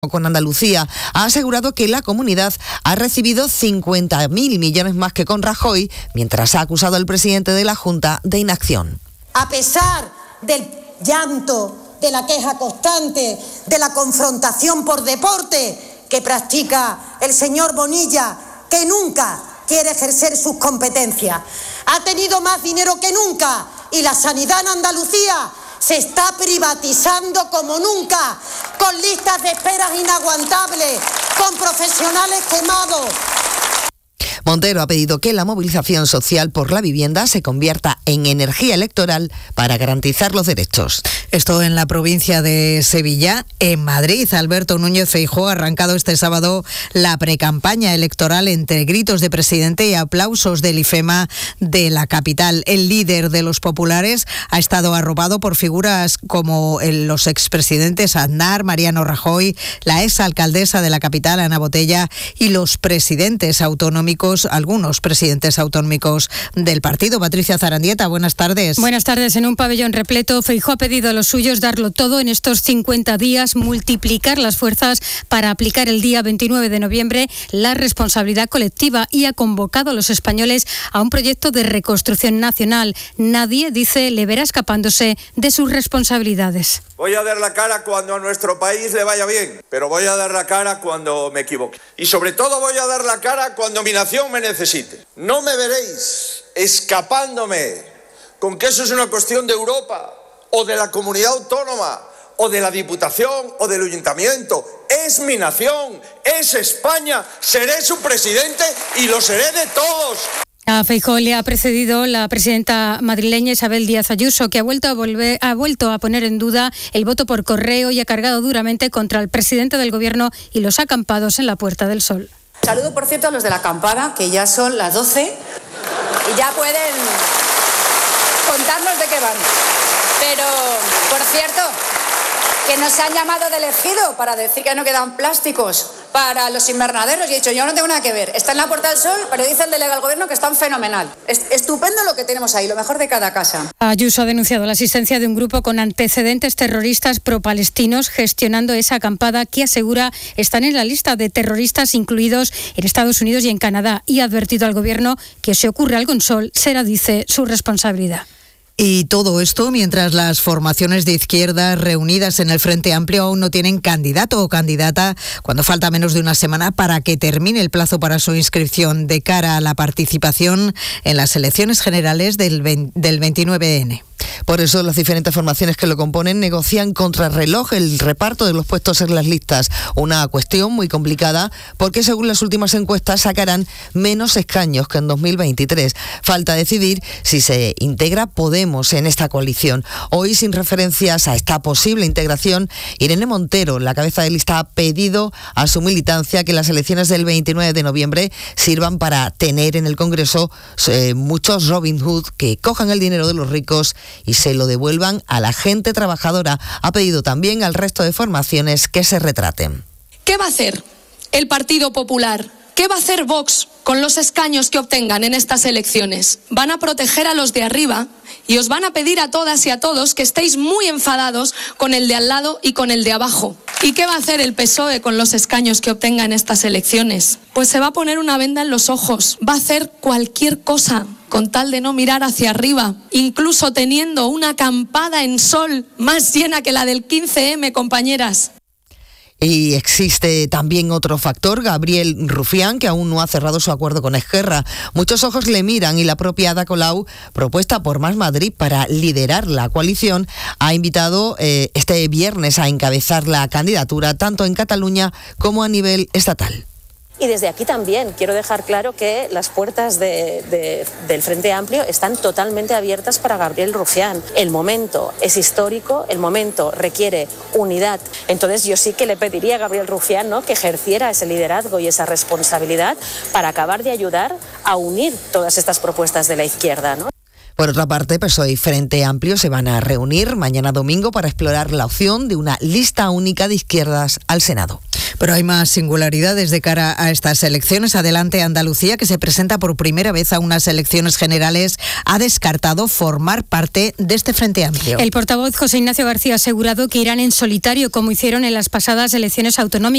con Andalucía, ha asegurado que la comunidad ha recibido 50.000 millones más que con Rajoy, mientras ha acusado al presidente de la Junta de inacción. A pesar del llanto, de la queja constante, de la confrontación por deporte que practica el señor Bonilla, que nunca quiere ejercer sus competencias, ha tenido más dinero que nunca y la sanidad en Andalucía se está privatizando como nunca, con listas de esperas inaguantables, con profesionales quemados. Montero ha pedido que la movilización social por la vivienda se convierta en energía electoral para garantizar los derechos. Esto en la provincia de Sevilla. En Madrid, Alberto Núñez Feijóo ha arrancado este sábado la precampaña electoral entre gritos de presidente y aplausos del IFEMA de la capital. El líder de los populares ha estado arropado por figuras como los expresidentes Aznar, Mariano Rajoy, la exalcaldesa de la capital, Ana Botella, y los presidentes autonómicos, algunos presidentes autonómicos del partido. Patricia Zarandieta, buenas tardes. Buenas tardes. En un pabellón repleto, Feijóo ha pedido a los suyos darlo todo en estos 50 días, multiplicar las fuerzas para aplicar el día 29 de noviembre la responsabilidad colectiva y ha convocado a los españoles a un proyecto de reconstrucción nacional. Nadie, dice, le verá escapándose de sus responsabilidades. Voy a dar la cara cuando a nuestro país le vaya bien, pero voy a dar la cara cuando me equivoque. Y sobre todo voy a dar la cara cuando mi nación me necesite. No me veréis escapándome con que eso es una cuestión de Europa o de la comunidad autónoma o de la Diputación o del Ayuntamiento. Es mi nación, es España, seré su presidente y lo seré de todos. A Feijóo le ha precedido la presidenta madrileña Isabel Díaz Ayuso, que ha vuelto a poner en duda el voto por correo y ha cargado duramente contra el presidente del Gobierno y los acampados en la Puerta del Sol. Saludo, por cierto, a los de la acampada, que ya son las 12 y ya pueden contarnos de qué van. Pero, por cierto, que nos han llamado de elegido para decir que no quedan plásticos para los invernaderos. Y he dicho, yo no tengo nada que ver. Está en la Puerta del Sol, pero dice el delegado del Gobierno que están fenomenal. Es estupendo lo que tenemos ahí, lo mejor de cada casa. Ayuso ha denunciado la existencia de un grupo con antecedentes terroristas pro-palestinos gestionando esa acampada que asegura están en la lista de terroristas incluidos en Estados Unidos y en Canadá, y ha advertido al Gobierno que si ocurre algo en Sol será, dice, su responsabilidad. Y todo esto mientras las formaciones de izquierda reunidas en el Frente Amplio aún no tienen candidato o candidata, cuando falta menos de una semana para que termine el plazo para su inscripción de cara a la participación en las elecciones generales del 29N. Por eso las diferentes formaciones que lo componen negocian contrarreloj el reparto de los puestos en las listas. Una cuestión muy complicada porque según las últimas encuestas sacarán menos escaños que en 2023. Falta decidir si se integra Podemos en esta coalición. Hoy, sin referencias a esta posible integración, Irene Montero, la cabeza de lista, ha pedido a su militancia que las elecciones del 29 de noviembre sirvan para tener en el Congreso muchos Robin Hood que cojan el dinero de los ricos y se lo devuelvan a la gente trabajadora. Ha pedido también al resto de formaciones que se retraten. ¿Qué va a hacer el Partido Popular? ¿Qué va a hacer Vox con los escaños que obtengan en estas elecciones? Van a proteger a los de arriba y os van a pedir a todas y a todos que estéis muy enfadados con el de al lado y con el de abajo. ¿Y qué va a hacer el PSOE con los escaños que obtenga en estas elecciones? Pues se va a poner una venda en los ojos, va a hacer cualquier cosa con tal de no mirar hacia arriba, incluso teniendo una acampada en Sol más llena que la del 15M, compañeras. Y existe también otro factor, Gabriel Rufián, que aún no ha cerrado su acuerdo con Esquerra. Muchos ojos le miran y la propia Ada Colau, propuesta por Más Madrid para liderar la coalición, ha invitado este viernes a encabezar la candidatura tanto en Cataluña como a nivel estatal. Y desde aquí también quiero dejar claro que las puertas del Frente Amplio están totalmente abiertas para Gabriel Rufián. El momento es histórico, el momento requiere unidad. Entonces yo sí que le pediría a Gabriel Rufián, ¿no?, que ejerciera ese liderazgo y esa responsabilidad para acabar de ayudar a unir todas estas propuestas de la izquierda, ¿no? Por otra parte, PSOE y Frente Amplio se van a reunir mañana domingo para explorar la opción de una lista única de izquierdas al Senado. Pero hay más singularidades de cara a estas elecciones. Adelante Andalucía, que se presenta por primera vez a unas elecciones generales, ha descartado formar parte de este Frente Amplio. El portavoz José Ignacio García ha asegurado que irán en solitario, como hicieron en las pasadas elecciones autonómicas.